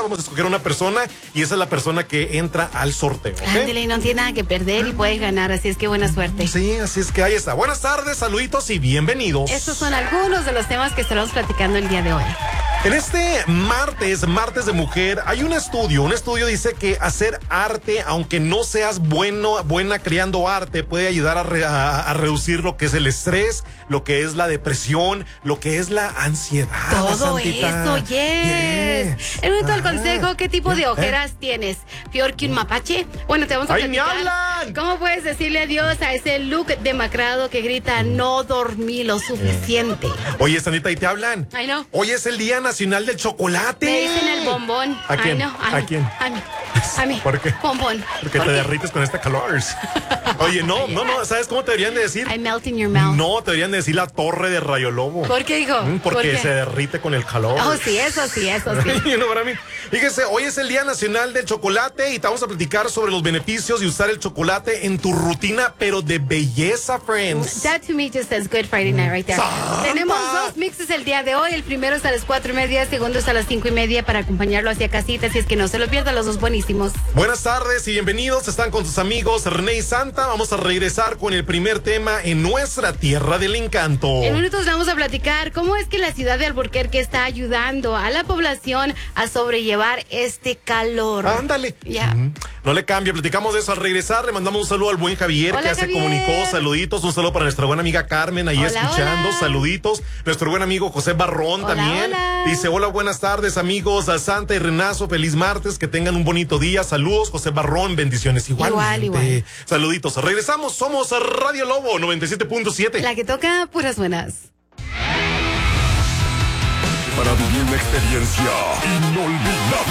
vamos a escoger una persona y esa es la persona que entra al sorteo. ¿Okay? Ándale, no tiene nada que perder y puedes ganar, así es que buena suerte. Sí, así es que ahí está. Buenas tardes, saluditos y bienvenidos. Estos son algunos de los temas que estaremos platicando el día de hoy. En este martes de mujer, hay un estudio dice que hacer arte, aunque no seas buena creando arte, puede ayudar a reducir lo que es el estrés, lo que es la depresión, lo que es la ansiedad. Todo Santita. eso, yes. El momento del consejo, ¿qué tipo de ojeras tienes? ¿Peor que un mapache? Bueno, te vamos a ¡Ay, me platicar. hablan! ¿Cómo puedes decirle adiós a ese look demacrado que grita no dormí lo suficiente? Oye, Santita, ¿y te hablan? Ay, no. Hoy es el Día Nacional del Chocolate. Me dicen el bombón. ¿A quién? Ay, no. ¿A quién? A mí. ¿Por qué? Bombón. Porque te derrites con esta calor. Oye, no, ¿sabes cómo te deberían de decir? I melt in your mouth. No, te deberían de decir la torre de Rayo Lobo. ¿Por qué, hijo? Porque ¿Por qué? se derrite con el calor. Oh, sí, eso sí. No, para mí. Fíjese, hoy es el Día Nacional del Chocolate y te vamos a platicar sobre los beneficios de usar el chocolate en tu rutina, pero de belleza, friends. That to me just says Good Friday night right there. ¡Santa! Tenemos dos mixes el día de hoy. El primero es a las 4:30, el segundo es a las 5:30 para acompañarlo hacia casita. Así es que no se lo pierdan, los dos buenísimos. Buenas tardes y bienvenidos. Están con sus amigos René y Santa. Vamos a regresar con el primer tema en nuestra tierra del encanto. En minutos vamos a platicar cómo es que la ciudad de Albuquerque está ayudando a la población a sobrellevar este calor. Ándale. Ya. No le cambie, platicamos de eso al regresar. Le mandamos un saludo al buen Javier. Hola, que ya Javier. se comunicó. Saluditos, un saludo para nuestra buena amiga Carmen ahí Hola, escuchando. hola. Saluditos. Nuestro buen amigo José Barrón Hola, también. hola. Dice, hola, buenas tardes amigos, a Santa y Renazo, feliz martes, que tengan un bonito día. Saludos, José Barrón, bendiciones igualmente. Igual. Saluditos. Regresamos, somos Radio Lobo 97.7. La que toca puras buenas. Para vivir una experiencia inolvidable.